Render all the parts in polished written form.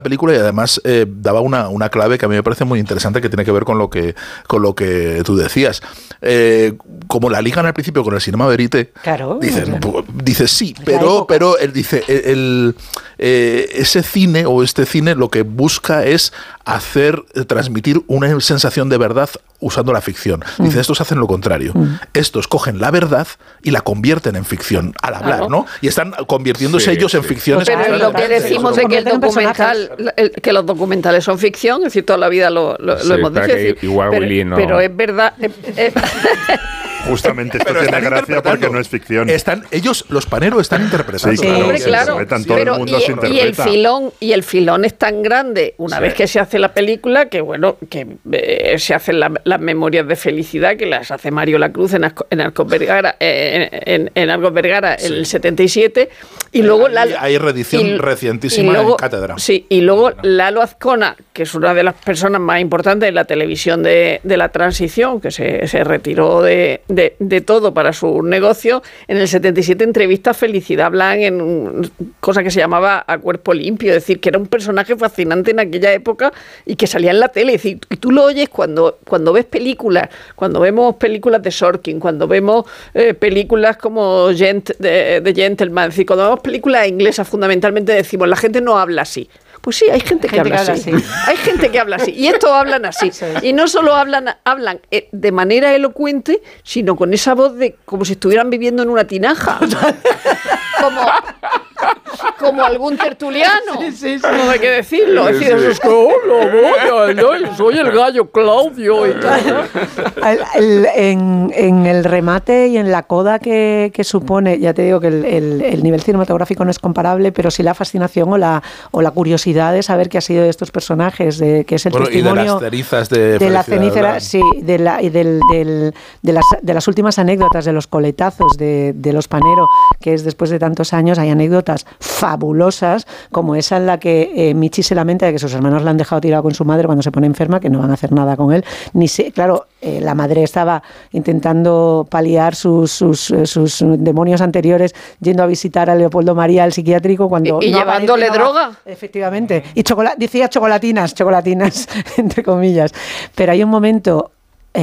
película y además daba una clave que a mí me parece muy interesante, que tiene que ver con lo que tú decías. Como la ligan al principio con el cinema verité, claro, dice sí, pero él dice ese cine o este cine lo que busca es transmitir una sensación de verdad usando la ficción. Dice, estos hacen lo contrario. Estos cogen la verdad y la convierten en ficción al hablar, ¿no? Y están convirtiéndose ellos en ficciones. Pero lo que decimos de que el documental, que los documentales son ficción, es decir, toda la vida lo hemos dicho. Pero es verdad. Justamente esto tiene gracia porque no es ficción. Ellos, los paneros, están interpretando. Sí, claro. Hombre, claro. Todo el mundo se interpreta. Y el filón es tan grande una vez que se hace la película que se hacen las memorias de felicidad que las hace Mario Lacruz en Arcos Vergara en Arcos Vergara en el 77 y luego hay reedición recientísima en Cátedra. Sí, y luego Lalo Azcona, que es una de las personas más importantes en la televisión de la transición, que se retiró de todo para su negocio, en el 77 entrevista a Felicidad Blanc en una cosa que se llamaba A Cuerpo Limpio, es decir, que era un personaje fascinante en aquella época y que salía en la tele, es decir, y tú lo oyes cuando ves películas, cuando vemos películas de Sorkin, cuando vemos películas como de Gentleman, es decir, cuando vemos películas inglesas fundamentalmente decimos, la gente no habla así. Pues sí, hay gente que habla así. Hay gente que habla así. Y estos hablan así. Sí. Y no solo hablan de manera elocuente, sino con esa voz de como si estuvieran viviendo en una tinaja. Como algún tertuliano. Sí. No hay que decirlo. Es decir, es que soy el gallo Claudio y tal. En el remate y en la coda que supone, ya te digo que el nivel cinematográfico no es comparable, pero sí la fascinación o la curiosidad de saber qué ha sido de estos personajes, que es el testimonio y de las cenizas de la cenicera, sí, de las últimas anécdotas de los coletazos de los Panero, que es después de tantos años. Hay anécdotas fabulosas como esa en la que Michi se lamenta de que sus hermanos le han dejado tirado con su madre cuando se pone enferma, que no van a hacer nada con él. Claro, la madre estaba intentando paliar sus demonios anteriores yendo a visitar a Leopoldo María al psiquiátrico cuando y llevándole droga. Efectivamente. Y decía chocolatinas, entre comillas. Pero hay un momento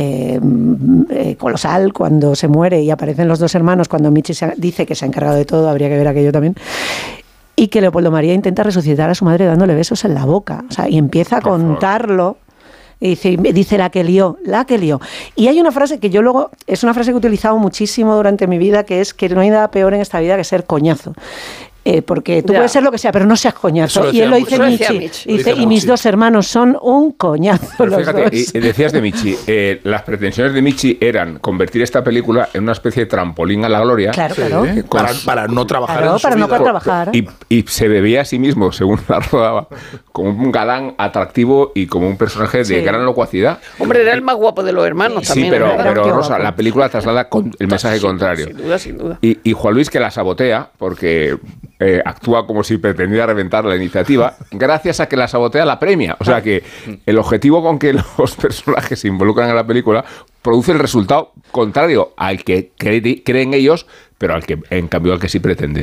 colosal cuando se muere y aparecen los dos hermanos, cuando Michi dice que se ha encargado de todo, habría que ver aquello también, y que Leopoldo María intenta resucitar a su madre dándole besos en la boca, o sea, y empieza a contarlo. Y dice la que lió. Y hay una frase que yo luego, es una frase que he utilizado muchísimo durante mi vida, que es que no hay nada peor en esta vida que ser coñazo. Porque tú puedes ser lo que sea, pero no seas coñazo. Y él lo dice Michi. Dice, y mis dos hermanos son un coñazo. Pero fíjate, y decías de Michi, las pretensiones de Michi eran convertir esta película en una especie de trampolín a la gloria. Claro. Para no trabajar en su vida. No trabajar. Y se bebía a sí mismo, según la rodaba, como un galán atractivo y como un personaje de gran locuacidad. Hombre, era el más guapo de los hermanos también. Sí, pero Rosa, la película traslada el mensaje contrario. Sin duda. Y Juan Luis, que la sabotea, porque actúa como si pretendiera reventar la iniciativa, gracias a que la sabotea la premia. O sea que el objetivo con que los personajes se involucran en la película produce el resultado contrario al que creen ellos, pero en cambio al que sí pretende.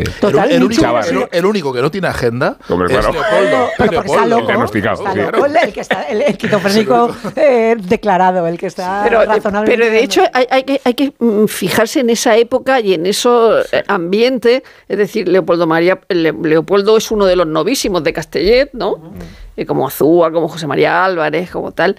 El único que no tiene agenda es Leopoldo. Leopoldo. El que está el esquizofrénico declarado, el que está razonable. Pero de hecho hay que fijarse en esa época y en esos ambientes. Es decir, Leopoldo es uno de los novísimos de Castellet, ¿no? Como Azúa, como José María Álvarez, como tal.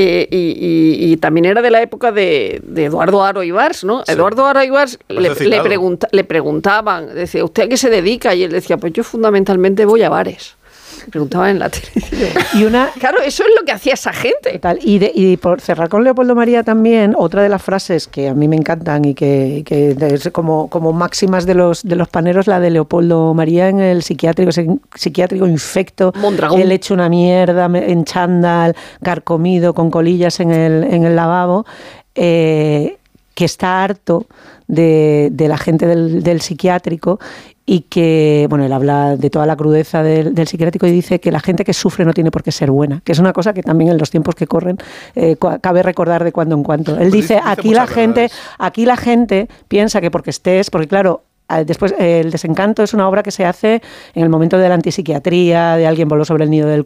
Y también era de la época de Eduardo Haro Ibars, ¿no? Sí. Eduardo Haro Ibars le preguntaban, decía, ¿usted a qué se dedica? Y él decía, pues yo fundamentalmente voy a bares. Preguntaban en la tele. Claro, eso es lo que hacía esa gente. Total. Y por cerrar con Leopoldo María también, otra de las frases que a mí me encantan y que es como máximas de los paneros, la de Leopoldo María en el psiquiátrico infecto, Mondragón. él hecho una mierda en chándal, carcomido, con colillas en el lavabo, que está harto de la gente del psiquiátrico. Y que, bueno, él habla de toda la crudeza del psiquiátrico y dice que la gente que sufre no tiene por qué ser buena, que es una cosa que también en los tiempos que corren cabe recordar de cuando en cuando. Él dice, aquí la gente piensa que porque claro, después El desencanto es una obra que se hace en el momento de la antipsiquiatría, de Alguien voló sobre el nido del